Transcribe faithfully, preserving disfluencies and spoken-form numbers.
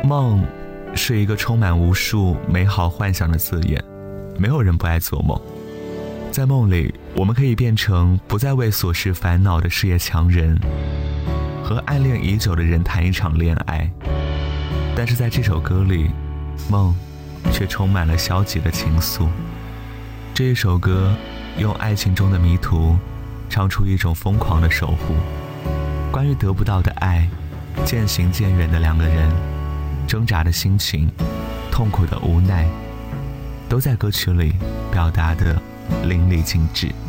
梦是一个充满无数美好幻想的字眼，没有人不爱做梦。在梦里，我们可以变成不再为琐事烦恼的事业强人，和暗恋已久的人谈一场恋爱。但是在这首歌里，梦却充满了消极的情愫。这一首歌用爱情中的迷途唱出一种疯狂的守护，关于得不到的爱，渐行渐远的两个人，挣扎的心情，痛苦的无奈，都在歌曲里表达得淋漓尽致。